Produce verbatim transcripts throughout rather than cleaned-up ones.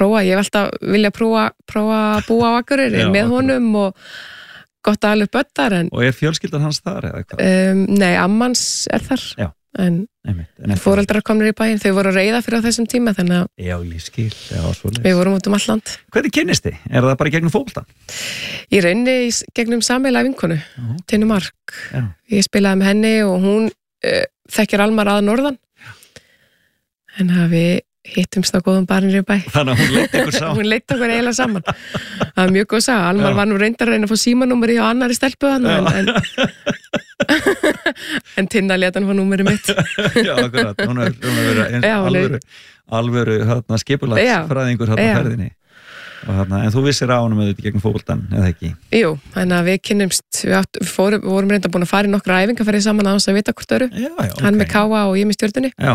prófa, ég hef alltaf vilja prófa, prófa að búa á Akureyri með honum og gott að alveg böttar. En, og er fjölskyldan hans þar eða hvað? Um, nei, ammans er þar. Já. En, en foreldrar komnir í bæinn, þau voru að reiða fyrir á þessum tíma, þannig að já, ég skil, já, svoleiðis. Við vorum út um alland. Hvernig kynnist þið? Er það bara í gegnum fótbolta? Ég reyni í gegnum sameiginlega vinkonu, uh-huh. Tinnu Mark. Já. Ég spilaði með henni og hún uh, þekkir Almar að norðan. Já. En hafi hittumst á góðum barnir í bæ. Þannig að hún leitt ykkur saman. Hún leitt okkur eiginlega saman. Það var mjög góð saga. Almar já. Var nú reyndar að reyna að fá símanúmeri hjá annari stelpu hann, en, en en Tinna lét hann fá númeri mitt. Já, akkurat, hún er, hún er verið eins, já, alvöru, alvöru hérna, skipulagsfræðingur hérna ferðinni. Og, hérna, en þú vissir á honum auðvitað gegn fótboltan, eða ekki? Jú, þannig að við kynnumst, við, átt, við, fórum, við vorum reynda búin að fara í nokkra æfingarferðir saman á þess að vita hvort öru. Já, já, okay. Hann með Káa og ég með Stjörnunni. Já.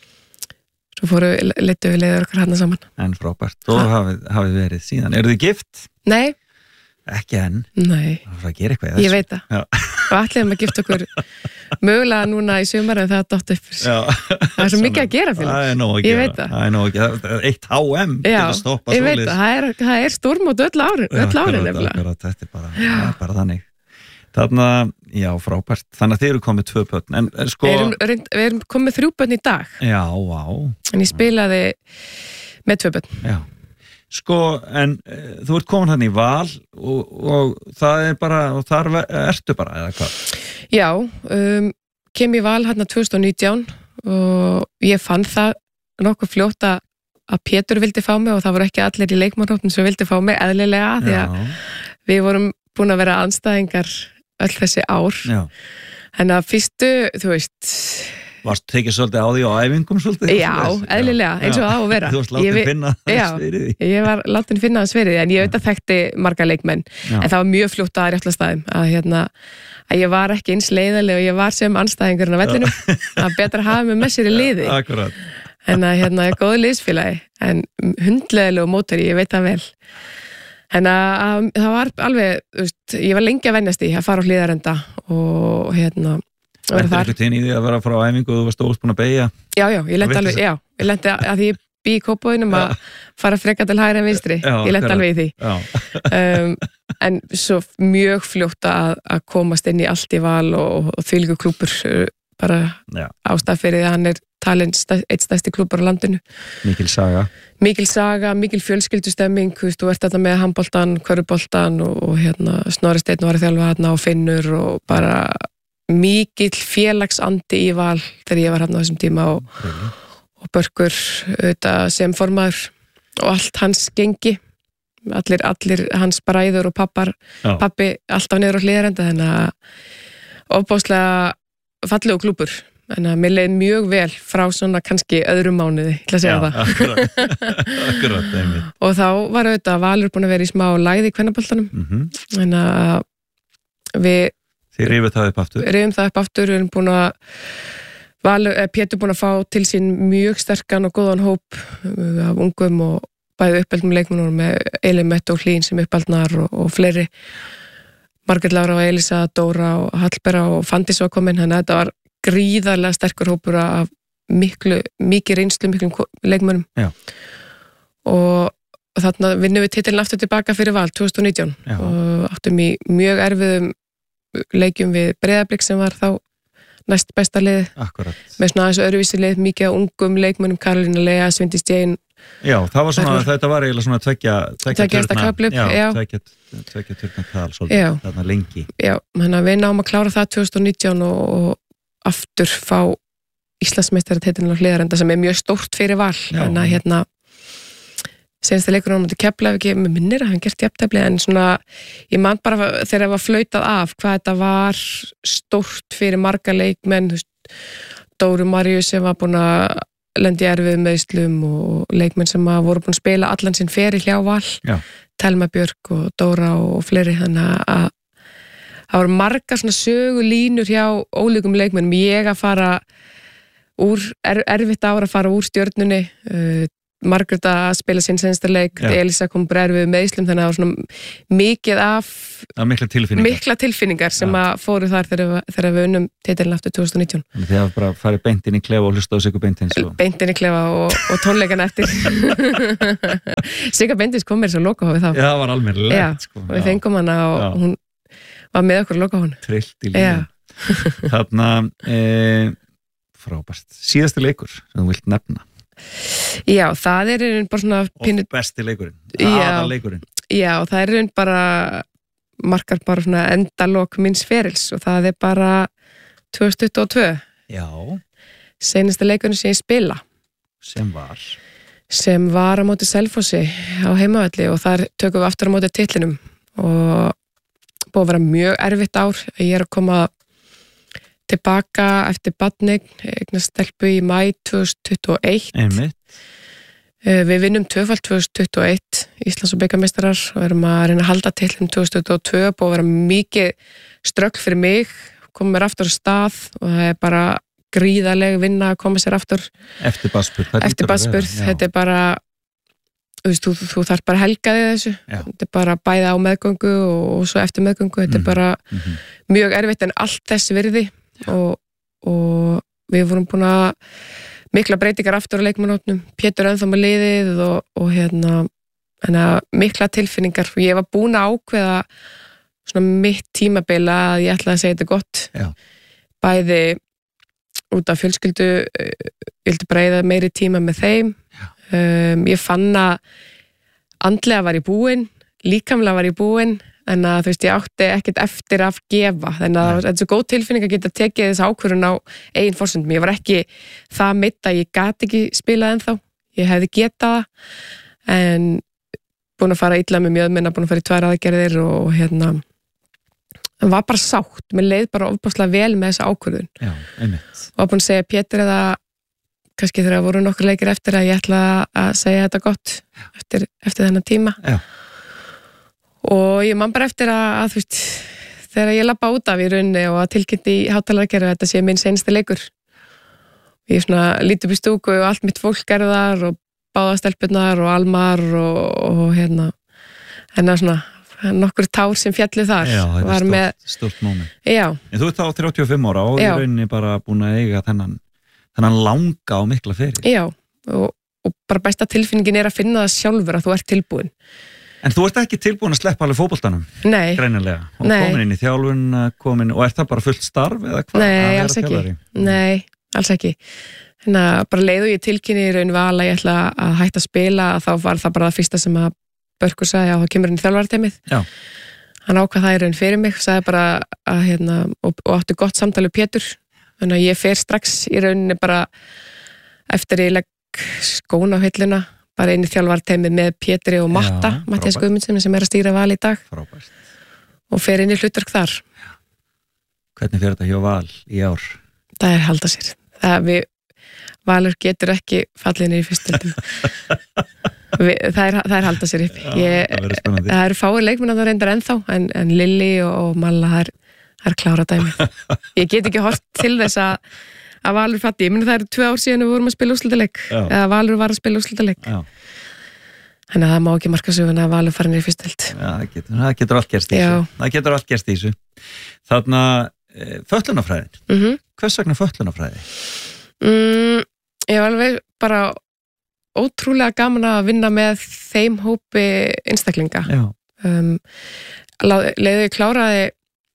Svo fóru, leittu við leiður okkar hérna saman. En frábært, og hafið, hafið verið síðan. Eru þið gift? Nei. Ekki enn? Nei. Það er að gera eitthvað í þessu. Ég veit það. Og allir að gifta okkur mögulega núna í sumar en það er dott upp. Já. Það er svo mikið að gera fyrir. Það er nóg að gera. Ég veit það. Það er nóg að gera. Það er eitt H M til að stoppa svoleiðis. Já, ég veit það. Það er, það er stórmót öll árin, öll árin nefnilega. Þetta er bara, ja, bara þannig. Þarna, já, frábært. Þannig að þið eru komið tvö börn. En, en sko... Við erum, við erum komið þrjú börn í dag. Já, vá. En ég spilaði með tvö börn. Já. Sko, en e, þú ert komin hann í Val og, og það er bara, og þar ertu bara, eða hvað? Já, um, kem í Val hérna tvö þúsund og nítján og ég fann það nokkuð fljótt að Pétur vildi fá mig og það voru ekki allir í leikmannhópnum sem vildi fá mig eðlilega því að já. Við vorum búin að vera andstæðingar öll þessi ár. Já. En að fyrstu, þú veist... Varst tekið svolítið á því á æfingum svolítið? Já, eðlilega, eins og það á að vera. Þú varst látin ég, finna sverið því. Já, ég var látin finna sverið því, en ég veit að þekkti marga leikmenn. Já. En það var mjög fljótt að réttla staðum, að, hérna, að ég var ekki eins leiðaleg og ég var sem anstæðingurinn á vellinum. Það var betra að hafa mig með sér í liði. Akkurat. En að hérna, ég er góð liðsfélagi, en hundleðileg og mótori, ég veit það vel. En að, að það var alveg, veist, ég var lengi að venjast í að fara á Hlíðarenda og hérna Það er eitthvað tíðin í því að vera frá æfingu og þú varst óst búin að beygja? Já, já, ég lenti alveg, já, ég lenti að því ég bý í Kópavoginum að fara frekar til hægri en vinstri, já, ég lenti alveg í því. um, en svo mjög fljótt að, að komast inn í allt í Val og, og þvílíku klúbbur bara já. Ástæð fyrir því að hann er talinn stæð, eitt stærsti klúbbur á landinu. Mikil saga. Mikil saga, mikil fjölskyldustemming, þú veist, þú ert þarna með handboltan, körfuboltan og, og hérna Snorri Steinn var að þjálfa þarna og Finnur og bara mikill félagsandi í Val þegar ég var hérna á þessum tíma og, mm. og Börkur auðvitað sem formaður og allt hans gengi allir, allir hans bræður og pappar Já. Pappi alltaf niður á Hlíðarenda þannig að ofbáslega fallegu klúbbur en að mér leið mjög vel frá svona kannski öðrum mánuði, ég ætla að segja Já, það akkurat, akkurat og þá var auðvitað Valur búin að vera í smá lægði í kvennaboltanum mm-hmm. en að við Þið rifið það upp aftur? Rifum það upp aftur, við erum búin að Valur, Pétur búin að fá til sín mjög sterkan og góðan hóp af ungum og bæði uppeldum leikmennum með Elin Mett og Hlín sem uppaldnar og, og fleiri Margrét Lára og Elisa, Dóra og Hallbera og Fandís var komin, þannig að þetta var gríðarlega sterkur hópur af miklu, mikið reynslu, miklum leikmennum Já. Og þarna vinnum við titilin aftur tilbaka fyrir Val tvö þúsund og nítján Já. Og áttum í mjög erfiðum leikjum við Breiðablik sem var þá næst besta lið Akkurat. Með svona aðeins öðruvísi lið, mikið af ungum leikmönnum Karolína Lea, Svindís Jane Já, það var svona, var, þetta var eiginlega svona tvekja tvekja turna, já, tvekja tvekja turna tal, svolítið, þarna lengi Já, þannig að við náum að klára það tvö þúsund og nítján og, og aftur fá Íslandsmeistaratitilinn á Hlíðarenda sem er mjög stórt fyrir Val þannig að hérna senast að leikur hann átti Keflavík, með minnir að hann gert jafntefli, en svona, ég man bara þegar það var flautað af, hvað þetta var stórt fyrir marga leikmenn, þú veist, Dóru Maríu sem var búin að lendi erfið meiðslum og leikmenn sem voru búin að spila allan sinn feril hjá Val, Já. Telma Björk og Dóra og fleiri, þannig að það voru marga svona sögulínur hjá ólíkum leikmennum, ég að fara úr, er, erfitt ára að fara úr Stjörnunni, uh, Margrét að spila sinn sensta leik, Já. Elisa kom bara erfið meðslum, þannig að það var svona mikið af mikla tilfinningar, mikla tilfinningar sem að fóru þar þegar, þegar við unnum titilin aftur tvö þúsund og nítján. Þannig þið hafa bara farið beint inn í klefa og hlusta á Siggu Beintins og... beint inn í klefa og, og tónleikana eftir. Sigga Beintins kom mér svo lokahófi þá. Já, það var almennilegt sko. Og við fengum hana og Já. Hún var með okkur lokahónu. Trillt í lífið. Þarna e, frábært. Síðasti leikur sem þú vilt nefna. Já, það er bara svona pínu... og besti leikurinn, aðal leikurinn. Já, það er bara markar bara svona endalok minns ferils og það er bara tvö þúsund tuttugu og tvö. Já. Seinasta leikurinn sem ég spila. Sem var? Sem var á móti Selfossi á heimavelli og þar tökum við aftur á móti titlinum og búið að vera mjög erfitt ár. Ég er að koma tilbaka eftir barneign, eignast stelpu í maí tvö þúsund tuttugu og eitt. Einmitt. Við vinnum tvöfalt tvö þúsund tuttugu og eitt, Íslands- og bikarmeistarar og erum að reyna að halda titlum tvö þúsund tuttugu og tvö, búið að vera mikið ströggl fyrir mig, komið mér aftur á stað og það er bara gríðarleg vinna að koma sér aftur. Eftir barnsburð. Eftir barnsburð, þetta er bara, þú veist, þú, þú þarf bara að helga þig þessu. Já. Þetta er bara bæða á meðgöngu og, og svo eftir meðgöngu, þetta mm-hmm. er bara mm-hmm. mjög erfitt en allt þess virði og, og við vorum búin að mikla breytingar aftur á leikmannótnum, Pétur ennþá með liðið og, og hérna, hana, mikla tilfinningar og ég var búin að ákveða svona mitt tímabila að ég ætlaði að segja þetta gott. Já. Bæði út af fjölskyldu, ég vildi bara eyða meiri tíma með þeim. Um, ég fann að andlega var ég búin, líkamlega var ég búin, en að þú veist ég átti ekkert eftir að gefa, þannig að þetta er svo góð tilfinning að geta tekið þess ákvörðun á eigin forsendum. Ég var ekki það mitt að ég gat ekki spilað ennþá, ég hefði getað það en búin að fara illa með mjöðminna, búin að fara í tvær aðgerðir og hérna það var bara sátt, mér leið bara ofbáslega vel með þessa ákvörðun. Já, einmitt. Og var búin að segja Pétur eða kannski þegar það voru nokkur leikir eftir að ég ætla að segja þetta gott eftir, eftir þennan tíma. Já. Og ég man bara eftir að, að þú veist, þegar ég labba út af í rauninni og að tilkynnti í hátalarakerfi að þetta sé minn seinasti leikur. Ég svona lítið upp í stúku og allt mitt fólk er þar og báðastelpurnar og almar og, og hérna, hérna svona nokkur tár sem fjallu þar. Já, þetta er stórt, stórt moment. Já. En þú ert þá þrjátíu og fimm ára og í rauninni bara búin að eiga þennan, þennan langa og mikla fyrir. Já, og, og bara besta tilfinningin er að finna það sjálfur að þú ert tilbúin. En þú ert ekki tilbúin að sleppa alveg fótboltanum? Nei. Greinilega. Og Nei. Komin inn í þjálfun, komin, og er það bara fullt starf eða hvað? Nei, alls ekki. Nei, alls ekki. Þannig að bara leiðu ég tilkynni í raun vala, ég ætla að hætta að spila, þá var það bara það fyrsta sem að Börkur sagði að það kemur inn í þjálfarteymið. Já. Hann ákvað það í raun fyrir mig, sagði bara að hérna, og, og átti gott samtal við Pétur. Þannig að ég fer strax í rauninni bara eftir ég legg skóna á hilluna, bara inn í þjálfarteymið með Pétri og Matta, ja, Mattias Guðmundsson sem er að stýra Val í dag. Frábært. Og fer inn í hlutverk þar. Ja. Hvernig fer þetta hjá Val í ár? Það er halda sér. Það við, Valur getur ekki fallið niður í fyrstöldum. það, er, það er halda sér upp. Já, Ég, það, það eru fáir leikmenn að það reyndar ennþá, en, en Lilli og, og Malla, það er, það er klára dæmi. Ég get ekki hort til þess að að Valur fatti, ég minn það eru tvö ár síðan við vorum að spila úrslitaleik, eða Valur var að spila úrslitaleik. Þannig að það má ekki marka söguna að Valur fara niður í fyrstöld. Já, það getur, það getur allt gerst í þessu. Það getur allt gerst í þessu. Þarna, e, fötlunarfræðin. Mm-hmm. Hvers vegna fötlunarfræði? Mm, ég var alveg bara ótrúlega gaman að vinna með þeim hópi einstaklinga. Um, leiðu ég kláraði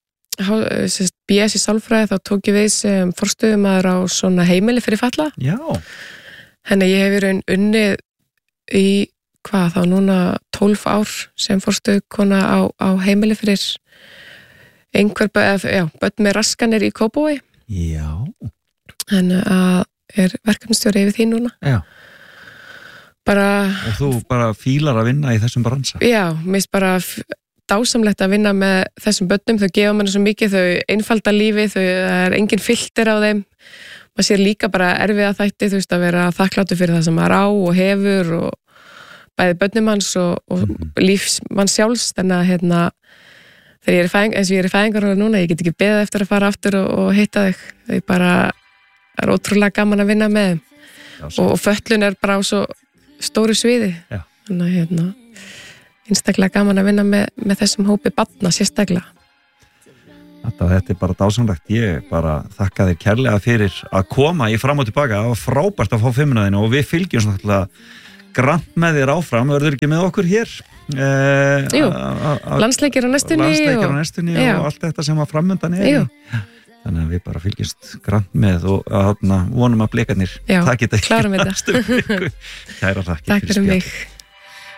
B S í sálfræði, þá tók ég við sem forstöðumaður á svona heimili fyrir falla. Já. Þannig að ég hef verið unnið í, hvað þá núna tólf ár sem forstöðukona á, á heimili fyrir einhver, já, börn með raskanir í Kópavogi. Já. Þannig að er verkefnastjóri yfir því núna. Já. Bara... Og þú bara fílar að vinna í þessum bransa? Já, mér finnst bara dásamlegt að vinna með þessum börnum, þau gefa manni svo mikið, þau einfalda lífi, þau er engin filter á þeim, maður sér líka bara erfiða þætti, þú veist, að vera þakkláttur fyrir það sem maður á og hefur og bæði börnum hans og, og mm-hmm. lífs mann sjálfs, þannig að hérna, þegar ég er fæðing, eins og ég er í fæðingarhóla núna, ég get ekki beðið eftir að fara aftur og, og hitta þig, þau bara er ótrúlega gaman að vinna með þeim. Já, og, og fötlun er bara á svo stóru sviði. Já. Þannig að hérna, einstaklega gaman að vinna með, með þessum hópi barna sérstaklega. Þetta, þetta er bara dásamlegt. Ég bara þakka þér kærlega fyrir að koma í fram og tilbaka. Það var frábært að fá fimmnaðina og við fylgjum náttúrulega grannt með þér áfram. Verður ekki með okkur hér? Eh, Jú, landsleikir á næstunni landsleikir og, á næstunni og, og allt þetta sem var framundan er. Jú. Þannig að við bara fylgjumst grannt með og að, vonum að blikarnir Já, takit ekki klárum næstu viku. Kæra þakkir Takk fyrir mig.